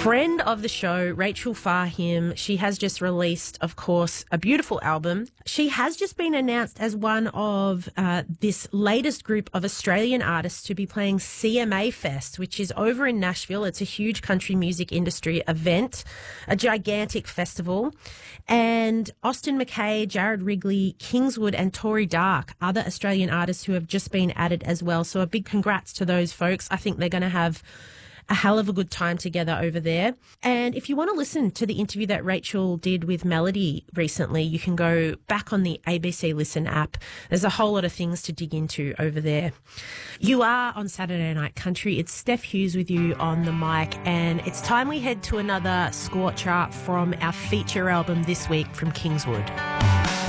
Friend of the show, Rachel Fahim, she has just released, of course, a beautiful album. She has just been announced as one of this latest group of Australian artists to be playing CMA Fest, which is over in Nashville. It's a huge country music industry event, a gigantic festival. And Austin McKay, Jared Wrigley, Kingswood and Tori Dark, other Australian artists who have just been added as well. So a big congrats to those folks. I think they're going to have a hell of a good time together over there. And if you want to listen to the interview that Rachel did with Melody recently, you can go back on the ABC Listen app. There's a whole lot of things to dig into over there. You are on Saturday Night Country. It's Steph Hughes with you on the mic, and it's time we head to another scorcher from our feature album this week from Kingswood.